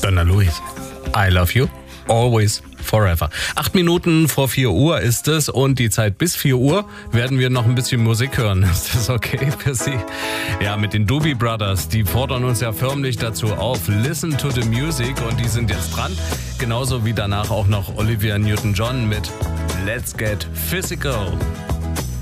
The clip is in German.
Donna Louise, I love you, always, forever. 8 Minuten vor 4 Uhr ist es und die Zeit bis 4 Uhr werden wir noch ein bisschen Musik hören. Ist das okay für Sie? Ja, mit den Doobie Brothers, die fordern uns ja förmlich dazu auf. Listen to the music und die sind jetzt dran. Genauso wie danach auch noch Olivia Newton-John mit Let's Get Physical.